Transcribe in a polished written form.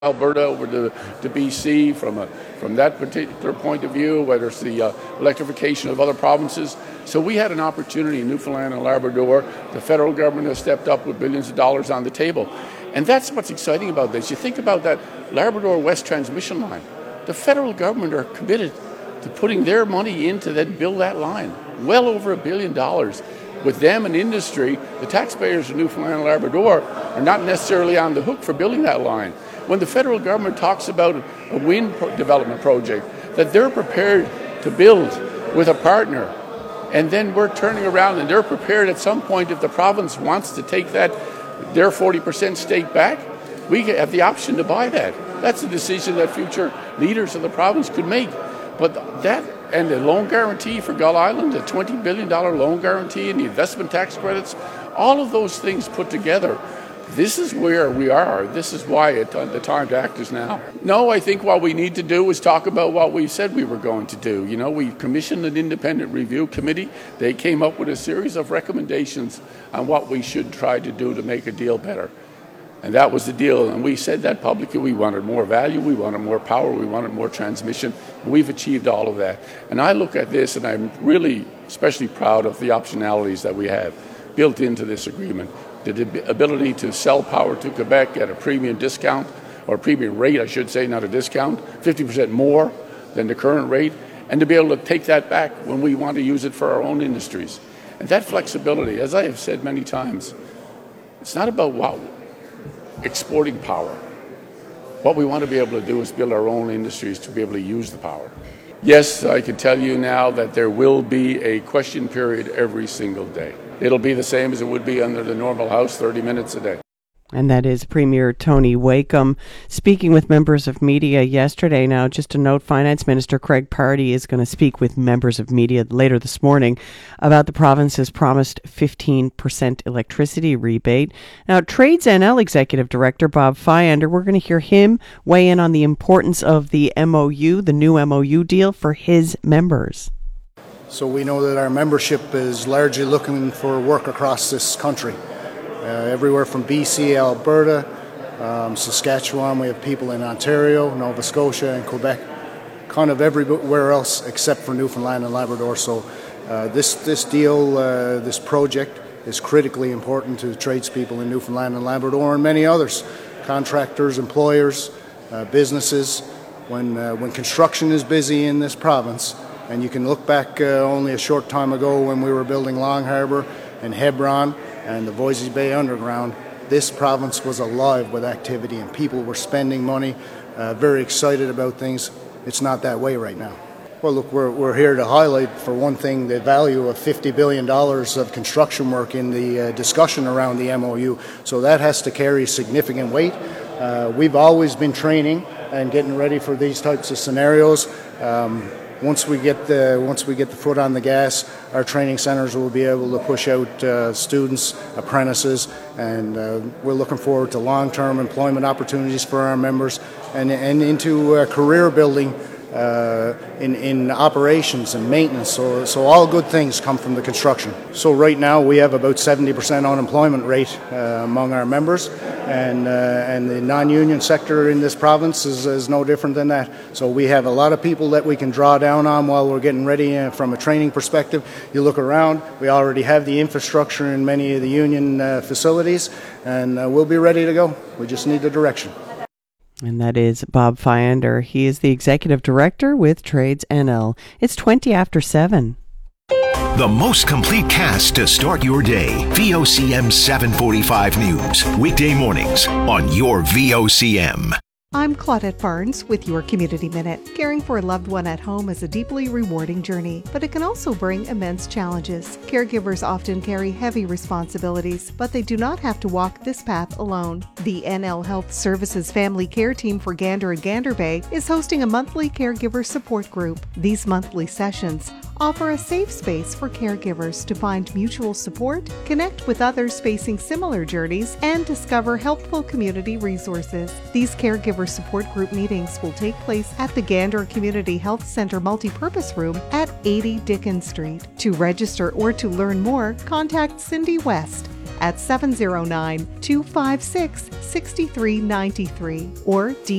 Alberta over to BC from that particular point of view, whether it's the electrification of other provinces. So we had an opportunity in Newfoundland and Labrador. The federal government has stepped up with billions of dollars on the table. And that's what's exciting about this. You think about that Labrador West transmission line. The federal government are committed to putting their money in to then build that line. Well over $1 billion. With them and industry, the taxpayers of Newfoundland and Labrador are not necessarily on the hook for building that line. When the federal government talks about a wind development project that they're prepared to build with a partner, and then we're turning around and they're prepared at some point, if the province wants to take their 40% stake back, we have the option to buy that. That's a decision that future leaders of the province could make. But that and the loan guarantee for Gull Island, the $20 billion loan guarantee and the investment tax credits, all of those things put together, this is where we are. This is why the time to act is now. No, I think what we need to do is talk about what we said we were going to do. You know, we commissioned an independent review committee. They came up with a series of recommendations on what we should try to do to make a deal better. And that was the deal. And we said that publicly. We wanted more value. We wanted more power. We wanted more transmission. We've achieved all of that. And I look at this and I'm really especially proud of the optionalities that we have built into this agreement. The ability to sell power to Quebec at a premium discount, or premium rate, I should say, not a discount, 50% more than the current rate, and to be able to take that back when we want to use it for our own industries. And that flexibility, as I have said many times, it's not about exporting power. What we want to be able to do is build our own industries to be able to use the power. Yes, I can tell you now that there will be a question period every single day. It'll be the same as it would be under the normal House, 30 minutes a day. And that is Premier Tony Wakeham speaking with members of media yesterday. Now, just a note, Finance Minister Craig Pardy is going to speak with members of media later this morning about the province's promised 15% electricity rebate. Now, Trades NL Executive Director Bob Fyander, we're going to hear him weigh in on the importance of the MOU, the new MOU deal for his members. So we know that our membership is largely looking for work across this country. Everywhere from BC, Alberta, Saskatchewan, we have people in Ontario, Nova Scotia and Quebec, kind of everywhere else except for Newfoundland and Labrador. So this deal, this project is critically important to tradespeople in Newfoundland and Labrador and many others, contractors, employers, businesses. When construction is busy in this province, and you can look back only a short time ago when we were building Long Harbour and Hebron and the Voisey's Bay Underground, this province was alive with activity and people were spending money, very excited about things. It's not that way right now. Well, look, we're here to highlight, for one thing, the value of $50 billion of construction work in the discussion around the MOU. So that has to carry significant weight. We've always been training and getting ready for these types of scenarios. Once we get the foot on the gas, our training centres will be able to push out students, apprentices, and we're looking forward to long-term employment opportunities for our members and into career building in operations and maintenance. So all good things come from the construction. So right now we have about 70% unemployment rate among our members, and the non-union sector in this province is no different than that. So we have a lot of people that we can draw down on while we're getting ready from a training perspective. You look around, we already have the infrastructure in many of the union facilities, and we'll be ready to go. We just need the direction. And that is Bob Fyander. He is the Executive Director with Trades NL. It's 20 after 7. The most complete cast to start your day. VOCM 745 News. Weekday mornings on your VOCM. I'm Claudette Barnes with your Community Minute. Caring for a loved one at home is a deeply rewarding journey, but it can also bring immense challenges. Caregivers often carry heavy responsibilities, but they do not have to walk this path alone. The NL Health Services Family Care Team for Gander and Gander Bay is hosting a monthly caregiver support group. These monthly sessions offer a safe space for caregivers to find mutual support, connect with others facing similar journeys, and discover helpful community resources. These caregiver support group meetings will take place at the Gander Community Health Center Multipurpose Room at 80 Dickens Street. To register or to learn more, contact Cindy West at 709-256-6393 or